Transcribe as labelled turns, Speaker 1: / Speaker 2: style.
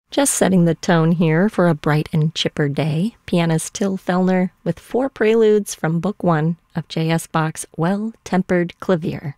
Speaker 1: Just setting the tone here for a bright and chipper day, pianist Till Fellner with 4 preludes from Book 1 of J.S. Bach's Well-Tempered Clavier.